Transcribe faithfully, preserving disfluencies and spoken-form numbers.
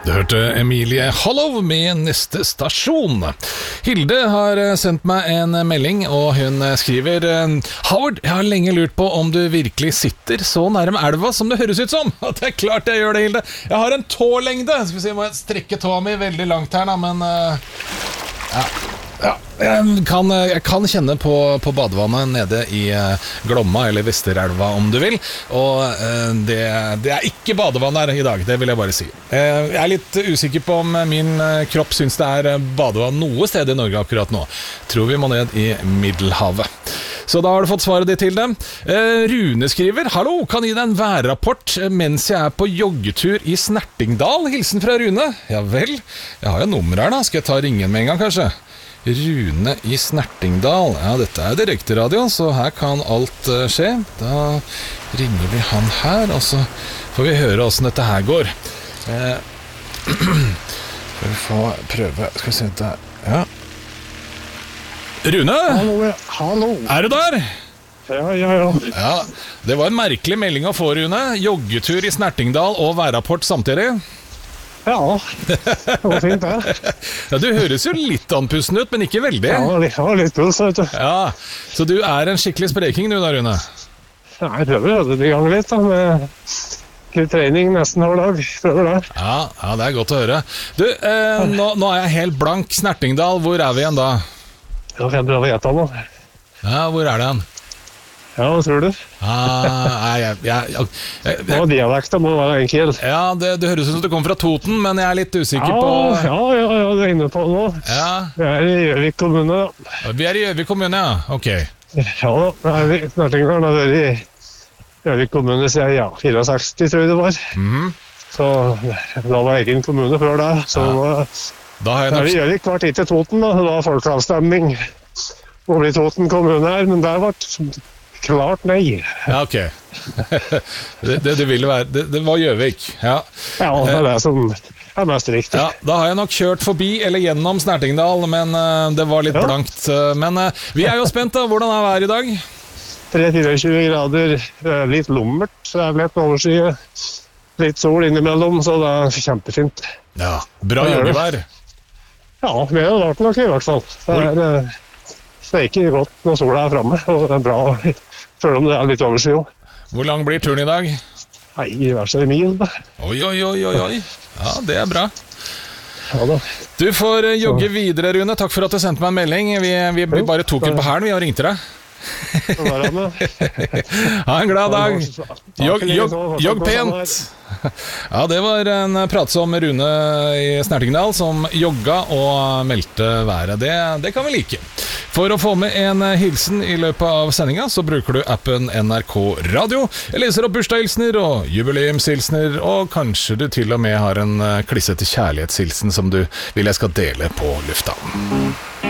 Du hørte Emilie Hollow med Neste stasjon. Hilde har sendt meg en melding, og hun skriver: Howard, jeg har lenge lurt på om du virkelig sitter så nærme elva som det høres ut som. Det er klart jeg gjør det, Hilde. Jeg har en tålengde. Skal vi se, må jeg strekke tåa mi veldig langt her da, men ja, ja. Jeg, kan, jeg kan kjenne på, på badevannet nede i Glomma eller Vesterelva om du vil. Og det, det er ikke badevann her i dag, det vil jeg bare si. Jeg er litt usikker på om min kropp synes det er badevann noe sted i Norge akkurat nå. Tror vi må ned i Middelhavet. Så da har du fått svaret ditt til dem. Rune skriver: Hallo, kan gi deg en værrapport mens jeg er på joggetur i Snertingdal. Hilsen fra Rune. Ja vel, jeg har jo nummer her da. Skal jeg ta ringen med en gang kanskje? Rune i Snertingdal. Ja, dette er direkte radio, så her kan alt uh, skje. Da ringer vi han her, og så får vi høre hvordan dette her går. Eh, Skal vi få prøve. Skal vi se der. Ja. Rune? Hallo, hallo. Er du der? Ja, ja, ja. Ja, det var en merkelig melding å få, Rune. Joggetur i Snertingdal og værrapport samtidig. Ja, det var fint det. Ja, du høres jo litt anpussen ut, men ikke veldig. Ja, litt, ja, litt puls, vet du. Ja, så du er en skikkelig spreking du da, Rune? Ja, jeg prøver å holde det i gang litt da, med litt trening nesten hver dag. Prøver det. Ja, ja, det er godt å høre. Du, eh, nå, nå er jeg helt blank. Snertingdal, hvor er vi igjen da? Ja, kan jeg prøve å gjette nå. Ja, hvor er det igjen? Ja, hva tror du? Ah, jeg, jeg, jeg, jeg, jeg, Ja, dialekten må være enkel. ja, det, det høres ut som du kommer fra Toten, men jeg er litt usikker Ja, på... ja, ja, ja, du er inne på nå. Ja, Vi er i Gjøvik kommune da. vi er i Gjøvik kommune, ja. Ok. Ja, da er vi Snertingdalen har vært i Gjøvik kommune siden, ja, sekstifire tror jeg det var. Mhm. Så da var egen kommune før det, så Ja. Da har jeg da er nok... det Gjøvik vært ikke Toten da, det var folkeavstemning å bli Toten kommune her, men der var klart nei. Ja, ok. det, det, det ville være... Det, det var Gjøvik, ja. Ja, det er det som er mest riktig. Ja, da har jeg nok kjørt forbi eller gjennom Snertingdal, men uh, det var litt Ja. blankt. Uh, men uh, vi er jo spent da. Hvordan er været i dag? tre til tjuefire grader, det er litt lummert, det er litt overskyet, litt sol innimellom, så det er kjempefint. Ja, bra Det er det. joggevær. Ja, vi har vært nok i hvert fall. Det er eh, steiker godt når sola er fremme, og det er bra, selv om det er litt overskyet. Hvor lang blir turen i dag? Nei, i hvert fall mil da. Oi, oi, oi, oi, oi. Ja, det er bra. Ja da. Du får uh, jogge videre, Rune. Takk for at du sendte meg en melding. Vi, vi, vi bare tok den på hælen, vi har ringt deg. Så var det med. Ha en glad dag. Jogg, jogg, jogg pent. Ja, det var en pratsom Rune i Snertingdal som jogga og meldte været. Det, det kan vi like. For å få med en hilsen i løpet av sendinga, så bruker du appen N R K Radio. Jeg leser opp bursdagshilsner og jubileumshilsner, og kanskje du til og med har en klissete kjærlighetshilsen som du vil jeg skal dele på lufta.